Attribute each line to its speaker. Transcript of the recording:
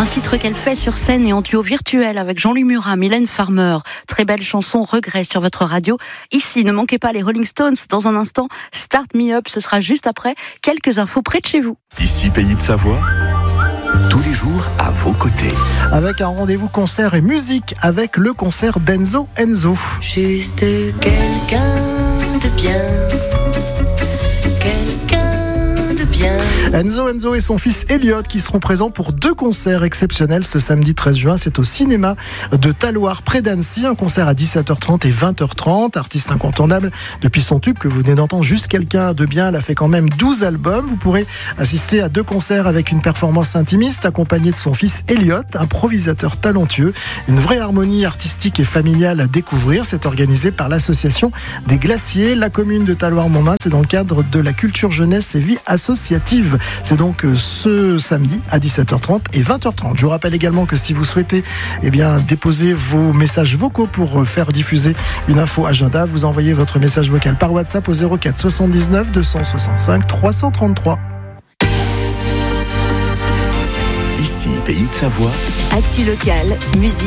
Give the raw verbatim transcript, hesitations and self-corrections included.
Speaker 1: titre qu'elle fait sur scène et en duo virtuel avec Jean-Louis Murat, Mylène Farmer. Très belle chanson, Regret sur votre radio. Ici, ne manquez pas les Rolling Stones. Dans un instant, Start Me Up, ce sera juste après. Quelques infos près de chez vous.
Speaker 2: Ici, Pays de Savoie, tous les jours à vos côtés.
Speaker 3: Avec un rendez-vous concert et musique avec le concert d'Enzo Enzo.
Speaker 4: Juste quelqu'un de bien. Quelqu'un de bien.
Speaker 3: Enzo Enzo et son fils Elliot qui seront présents pour deux concerts exceptionnels ce samedi treize juin. C'est au cinéma de Talloires près d'Annecy. Un concert à dix-sept heures trente et vingt heures trente. Artiste incontournable depuis son tube que vous venez d'entendre, Juste quelqu'un de bien. Elle a fait quand même douze albums. Vous pourrez assister à deux concerts avec une performance intimiste accompagnée de son fils Elliot, improvisateur talentueux. Une vraie harmonie artistique et familiale à découvrir. C'est organisé par l'association des Glaciers, la commune de Talloires-Montmain. C'est dans le cadre de la culture jeunesse et vie associative. C'est donc ce samedi à dix-sept heures trente et vingt heures trente. Je vous rappelle également que si vous souhaitez eh bien, déposer vos messages vocaux pour faire diffuser une info agenda, vous envoyez votre message vocal par WhatsApp au zéro quatre soixante-dix-neuf deux cent soixante-cinq trois cent trente-trois.
Speaker 2: Ici, Pays de Savoie.
Speaker 1: Actu locale, musique.